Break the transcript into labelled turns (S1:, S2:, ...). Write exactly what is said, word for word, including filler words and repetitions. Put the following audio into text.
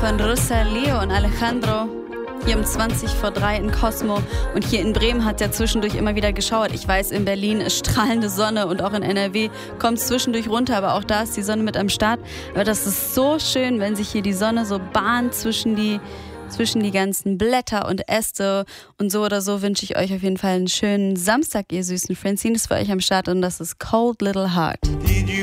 S1: von Rosalía und Alejandro. Hier um zwanzig vor drei in Cosmo. Und hier in Bremen hat es ja zwischendurch immer wieder geschauert. Ich weiß, in Berlin ist strahlende Sonne und auch in N R W kommt es zwischendurch runter, aber auch da ist die Sonne mit am Start. Aber das ist so schön, wenn sich hier die Sonne so bahnt zwischen die, zwischen die ganzen Blätter und Äste. Und so oder so wünsche ich euch auf jeden Fall einen schönen Samstag, ihr süßen Francine ist für euch am Start und das ist Cold Little Heart.